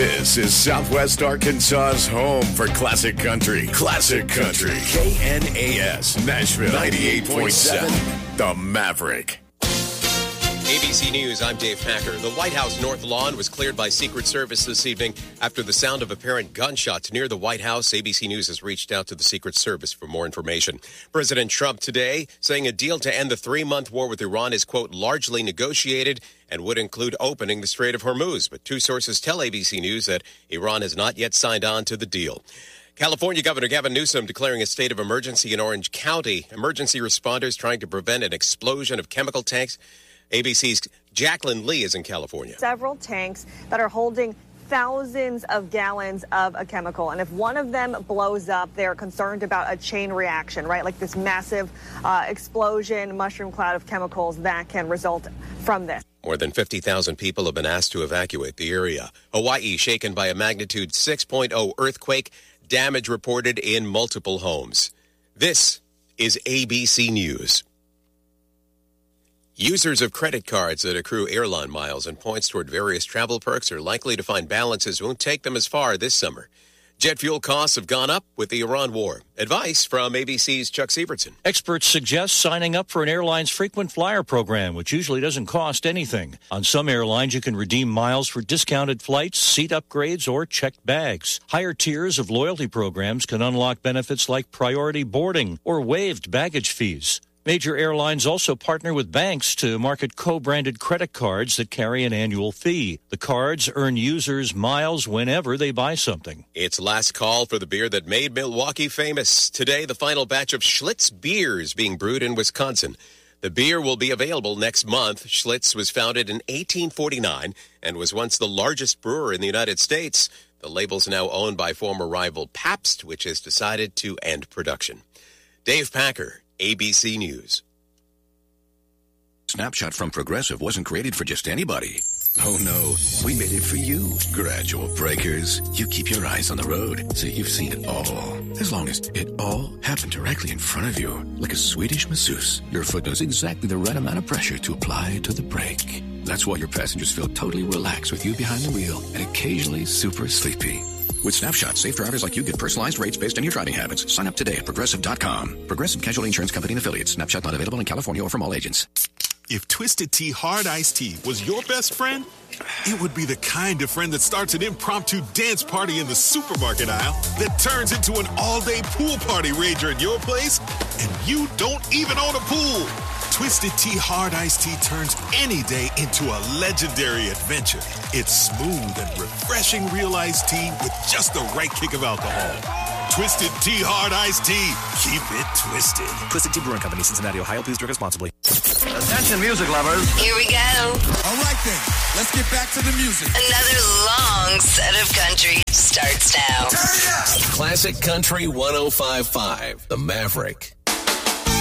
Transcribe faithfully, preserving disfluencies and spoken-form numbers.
This is Southwest Arkansas's home for classic country. Classic country. K N A S, Nashville ninety-eight point seven, The Maverick. A B C News, I'm Dave Packer. The White House North Lawn was cleared by Secret Service this evening after the sound of apparent gunshots near the White House. A B C News has reached out to the Secret Service for more information. President Trump today saying a deal to end the three-month war with Iran is, quote, largely negotiated and would include opening the Strait of Hormuz. But two sources tell A B C News that Iran has not yet signed on to the deal. California Governor Gavin Newsom declaring a state of emergency in Orange County. Emergency responders trying to prevent an explosion of chemical tanks. A B C's Jacqueline Lee is in California. Several tanks that are holding thousands of gallons of a chemical. And if one of them blows up, they're concerned about a chain reaction, right? Like this massive uh, explosion, mushroom cloud of chemicals that can result from this. More than fifty thousand people have been asked to evacuate the area. Hawaii shaken by a magnitude six point oh earthquake. Damage reported in multiple homes. This is A B C News. Users of credit cards that accrue airline miles and points toward various travel perks are likely to find balances won't take them as far this summer. Jet fuel costs have gone up with the Iran war. Advice from A B C's Chuck Sievertson. Experts suggest signing up for an airline's frequent flyer program, which usually doesn't cost anything. On some airlines, you can redeem miles for discounted flights, seat upgrades, or checked bags. Higher tiers of loyalty programs can unlock benefits like priority boarding or waived baggage fees. Major airlines also partner with banks to market co-branded credit cards that carry an annual fee. The cards earn users miles whenever they buy something. It's last call for the beer that made Milwaukee famous. Today, the final batch of Schlitz beers being brewed in Wisconsin. The beer will be available next month. Schlitz was founded in eighteen forty-nine and was once the largest brewer in the United States. The label's now owned by former rival Pabst, which has decided to end production. Dave Packer, A B C News. Snapshot from Progressive wasn't created for just anybody. Oh no, we made it for you. Gradual breakers. You keep your eyes on the road, so you've seen it all. As long as it all happened directly in front of you, like a Swedish masseuse, your foot knows exactly the right amount of pressure to apply to the brake. That's why your passengers feel totally relaxed with you behind the wheel and occasionally super sleepy. With Snapshot, safe drivers like you get personalized rates based on your driving habits. Sign up today at Progressive dot com. Progressive Casualty Insurance Company and Affiliates. Snapshot not available in California or from all agents. If Twisted Tea Hard Iced Tea was your best friend, it would be the kind of friend that starts an impromptu dance party in the supermarket aisle that turns into an all-day pool party rager at your place, and you don't even own a pool. Twisted Tea Hard Iced Tea turns any day into a legendary adventure. It's smooth and refreshing real iced tea with just the right kick of alcohol. Twisted Tea Hard Iced Tea. Keep it twisted. Twisted Tea Brewing Company, Cincinnati, Ohio. Please drink responsibly. Attention, music lovers. Here we go. All right, then. Let's get back to the music. Another long set of country starts now. Classic Country one oh five point five, The Maverick.